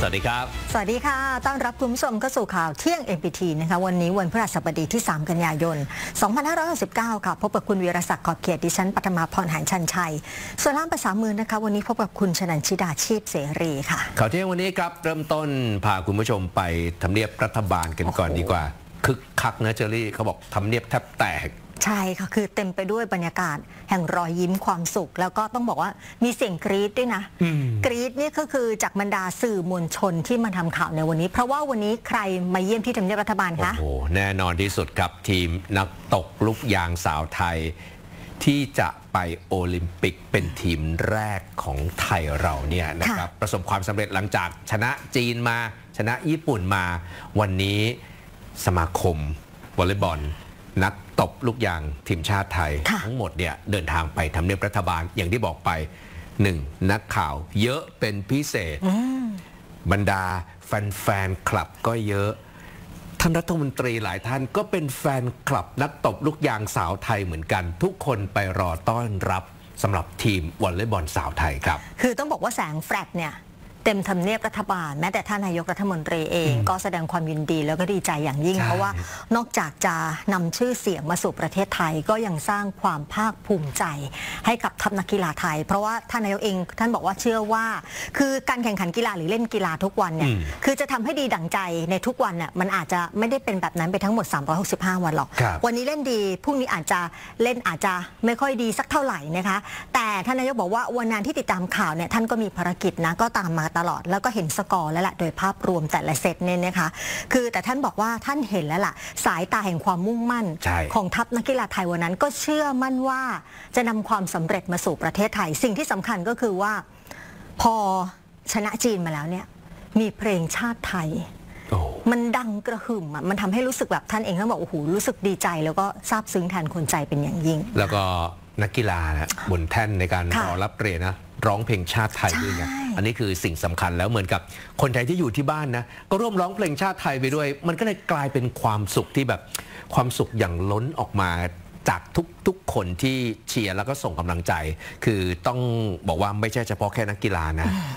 วัสดีครับสวัสดีค่ะต้อนรับคุณผู้ชมเข้าสู่ข่าวเที่ยง MPT นะคะวันนี้วันพฤหัสบดีที่3กันยายน2569ค่ะพบกับคุณวีรศักดิ์ขอบเขตดิฉันปฐมาพรหารชันชัยส่วนล่ามภาษามือนะคะวันนี้พบกับคุณชนันชิดาชีพเสรีค่ะข่าวเที่ยงวันนี้ครับเริ่มต้นพาคุณผู้ชมไปทำเนียบรัฐบาลกันก่อนดีกว่าคึกคักนะเจอรี่เขาบอกทำเนียบแทบแตกใช่ค่ะคือเต็มไปด้วยบรรยากาศแห่งรอยยิ้มความสุขแล้วก็ต้องบอกว่ามีเสียงกรี๊ดด้วยนะกรี๊ดนี่ก็คือจากบรรดาสื่อมวลชนที่มาทำข่าวในวันนี้เพราะว่าวันนี้ใครมาเยี่ยมที่ทำเนียบรัฐบาลคะโอ้โหแน่นอนที่สุดครับทีมนักตกลูกยางสาวไทยที่จะไปโอลิมปิกเป็นทีมแรกของไทยเราเนี่ยนะครับประสบความสำเร็จหลังจากชนะจีนมาชนะญี่ปุ่นมาวันนี้สมาคมวอลเลย์บอลนักตบลูกยางทีมชาติไทยทั้งหมดเนี่ยเดินทางไปทำเนียบรัฐบาลอย่างที่บอกไป1นักข่าวเยอะเป็นพิเศษบรรดาแฟนคลับก็เยอะท่านรัฐมนตรีหลายท่านก็เป็นแฟนคลับนักตบลูกยางสาวไทยเหมือนกันทุกคนไปรอต้อนรับสำหรับทีมวอลเลย์บอลสาวไทยครับคือต้องบอกว่าแสงแฟลชเนี่ยเต็มทำเนียบรัฐบาลแม้แต่ท่านนายกรัฐมนตรีเองก็แสดงความยินดีแล้วก็ดีใจอย่างยิ่งเพราะว่านอกจากจะนำชื่อเสียงมาสู่ประเทศไทยก็ยังสร้างความภาคภูมิใจให้กับทัพนักกีฬาไทยเพราะว่าท่านนายกเองท่านบอกว่าเชื่อว่าคือการแข่งขันกีฬาหรือเล่นกีฬาทุกวันเนี่ยคือจะทำให้ดีดั่งใจในทุกวันเนี่ยมันอาจจะไม่ได้เป็นแบบนั้นไปทั้งหมด365วันหรอกวันนี้เล่นดีพรุ่งนี้อาจจะเล่นอาจจะไม่ค่อยดีสักเท่าไหร่นะคะแต่ท่านนายกบอกว่าวันนั้นที่ติดตามข่าวเนี่ยท่านก็มีภารกิจนะก็ตามมาตลอดแล้วก็เห็นสกอร์แล้วแหละโดยภาพรวมแต่ละเซตเนี่ยนะคะคือแต่ท่านบอกว่าท่านเห็นแล้วล่ะสายตาแห่งความมุ่งมั่นของทัพนักกีฬาไทยวันนั้นก็เชื่อมั่นว่าจะนำความสำเร็จมาสู่ประเทศไทยสิ่งที่สำคัญก็คือว่าพอชนะจีนมาแล้วเนี่ยมีเพลงชาติไทยมันดังกระหึ่มมันทำให้รู้สึกแบบท่านเองท่านบอกโอ้โหรู้สึกดีใจแล้วก็ซาบซึ้งแทนคนใจเป็นอย่างยิ่งแล้วก็นักกีฬานะบนแท่นในการรอรับเหรียญนะร้องเพลงชาติไทยด้วยไงอันนี้คือสิ่งสำคัญแล้วเหมือนกับคนไทยที่อยู่ที่บ้านนะก็ร่วมร้องเพลงชาติไทยไปด้วยมันก็เลยกลายเป็นความสุขที่แบบความสุขอย่างล้นออกมาจากทุกคนที่เชียร์แล้วก็ส่งกำลังใจคือต้องบอกว่าไม่ใช่เฉพาะแค่นักกีฬานะ